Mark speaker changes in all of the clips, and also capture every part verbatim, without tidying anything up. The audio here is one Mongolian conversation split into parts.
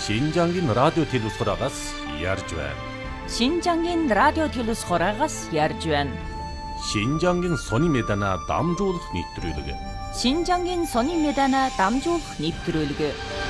Speaker 1: Шинжангийн радио телевизхораагаас ярьж байна.
Speaker 2: Шинжангийн радио телевизхораагаас ярьж байна.
Speaker 1: Шинжангийн сони медана дамжуулах нэвтрүүлэг.
Speaker 2: Шинжангийн сони медана дамжуулах нэвтрүүлэг.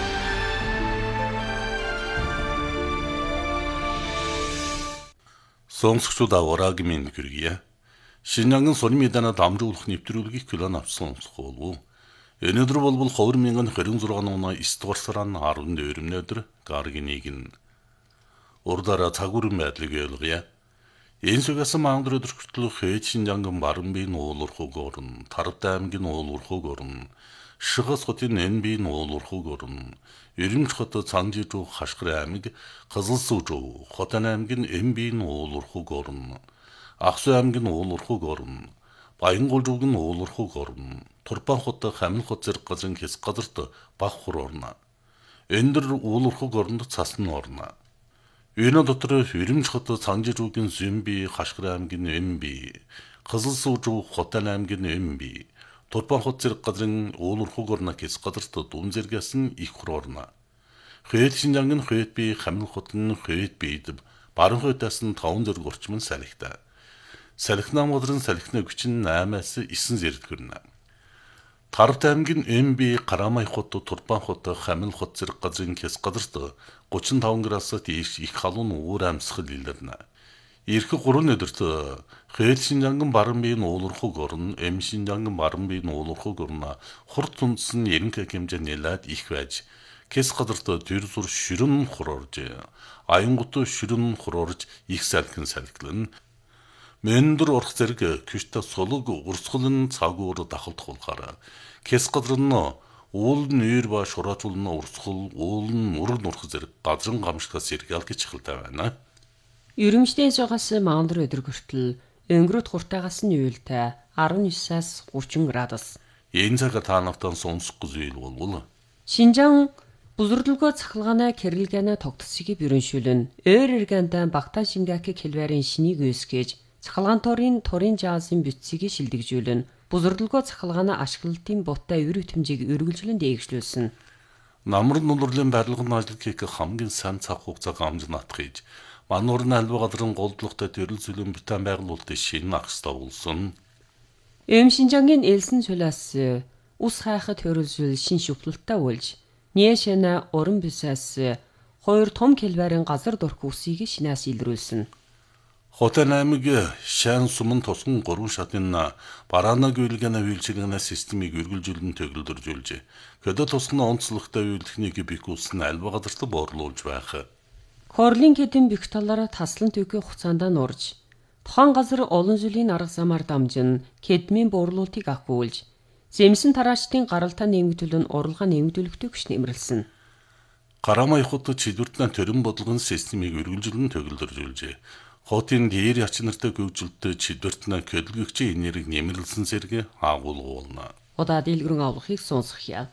Speaker 1: Сонсогчдаа урааг минь хүргье. Шинжангийн сони медана дамжуулах нэвтрүүлгийг хүлээн авсан сонсох болов. Өнөөдөр болбол хоёр мянган хорин зургаан оны эсдүгээр сарын арван дөрөвний өдөр гаргийн нэгэн. Урдаараа цагуурын байдлыг ойлгоё. Энэ сүгээс маандар өдөр хүртэл Хөөд Шинжангийн Барамбын уулуурхуг орн, Тарвт аймгийн уулуурхуг орн, Шихас хотын Энбийн уулуурхуг орн, Эрэмч хот Цанжижуу Хашгир аймаг, Кызылсуужуу Хотын аймгийн Энбийн уулуурхуг орн, Ахсу аймгийн уулуурхуг орн, Баянгуулжуугийн уулуурхуг орн, Турпан хот Хамин хот зэрэг газрын хэсэг газарт Баххур орно. Эндэр уулуурхуг оронд Цасны орно. Энэ дотор Эрэмч хот Цанжижуугийн Зэмби, Хашгир аймгийн Эмби, Кызылсуужуу Хотын аймгийн Эмби, Турпан хот зэрэг газрын уулуурхуг орно хэсэг газарт Дун зэргээс нь их хур орно. Хөөд Шинжангийн Хөөд би Хамин хотын Хөөд бид Баруун хойдоос нь таван зэрэг орчим салхитай. Салхинаа модрын салхины хүчин наймаас исэн зэрэг хүрнэ. Тарвт аймгийн Эмби, Карамай хот, Турпан хот, Хамин хот зэрэг газрын хэсэг газарт гучин таван градусаас дээш их халуун уур амьсгал илэрнэ. Ирэх гурван өдөрт Хөөд Шинжангийн Барамбын уулуурхуг орн, Эм Шинжангийн Барамбын уулуурхуг орн хурд түндс нь ерөнхий хэмжээ нэлээд их байж, хэсэг газарт төр зур ширэн хур орж, Аянгут ширэн хур орж их салхин салхилна. Мэндөр орох зэрэг күштэй сулаг урсгалын цагуур дахалдах болохоор хэсэг газар нь уул нь нэр ба шураачулн урсгал, уул нь мөрөг нурх зэрэг газрын гамшигтаас сэргээл гэж хэлтэй байна.
Speaker 3: Ерөмжтэй зугаас маандар өдөр хүртэл өнгөрөд хуртаагаас нь уйлтай арван девятаас гучин градус.
Speaker 1: Энэ цаг та нафтан сонсох зүйл болвол
Speaker 3: Шинжаан Бузурдлгоо цахалгааны кэрэлгэнэ тогтцгийг бүрэншүүлэн өөр эргэнтэн Багтаа Шингаки хэлвэрийн шинийг өсгэж цахалгаан торын торын жаазын бүтцийг шилдэгжүүлэн бузурдлгоо цахалгааны ашиглалтын буттай өр хэмжээг өргөлжлөн дээгшлүүлсэн.
Speaker 1: Намрын нурлын барилгын ажил хийх хамгийн сайн цаг хугацааг амж натхиж, мануурын альва гадрын голдлогтой төрөл зүйлэн бүтэн байгуулалтын шинэ ахстай болсон.
Speaker 3: Эм Шинжангийн элсэн цулаас ус хайхад төрөлжүүл шин шүплэлттэй болж, Няшэна уран бисээс хоёр том хэлбэрийн газар дурх усыг шинаас илрүүлсэн.
Speaker 1: Хотын аймаг Шан сумын тусган гурван шатын бараанаг үйлгэнэ үйлчилгэнэ системийг үргэлжлүүлэн төгөлдөржүүлж, хөдөө тусганы онцлогтой үйлдэхнийг бихүүлсэн альва газарт боорлуулж байх.
Speaker 3: Хорлын хэдэн бих талаараа таслан төгөө хугацаанд нурж, тухайн газар олон зүйлийн арга замаар дамжин кедмийн буурлуултыг ахиулж, Зэмсэн тараачдын гаралтай нэмэгдүүл нь уралгаа нэмэгдүүлэхтэй хүч нэмэрлсэн.
Speaker 1: Карамай хот чидвэртэн төрөн бодлогын системийг үргэлжлэн төгөлдөржүүлжээ. Хотын дээр яч нартай гүйжилттэй чидвэртэн хөдөлгөгчийн энерги нэмэрлсэн зэрэг агуулгуулна.
Speaker 3: Удаа дэлгэрэн авлахыг сонсгоё.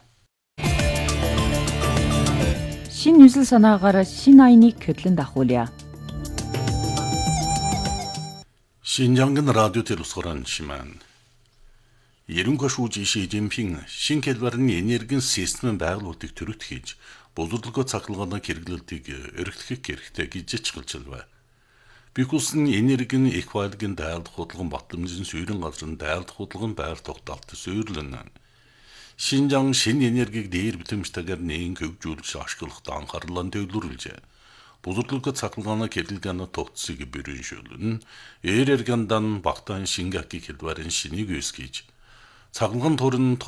Speaker 2: Шин нүсэл санаагаар шин айныг хөдлөн дахуулъя.
Speaker 1: Шинжангийн радио телевизхорон шимэн. Ерөнхий шүүж Ши Жинпин шин хэлбэрийн энергийн системийн байгуулалтыг төрөт хийж, бузурдлогоо цахалгааны хэрэглэлтийг өргөдөх хэрэгтэй гэж хэлжэлвэ. Бихүүлсэн энергийн эквайдгийн дайлдах худлган батламжийн суурин газрын дайлдах худлган байр тогтоолт суйрлан. Шинжаан шин энергийг дээр битэмжтэйгээр нээн хөгжүүлж ашиглахад анхаарлаа төвлөрүүлжээ. Бузурдлогоо цахалгааны хэрэглэгээний тогтцыг бүрэншүүлэн, ээр эргэндан Багтаа Шингаки хэлбэрийн шинийг өсгөж, цахалгаан төрн